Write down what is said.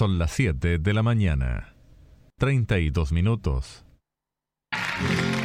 Son las 7 de la mañana. 32 minutos.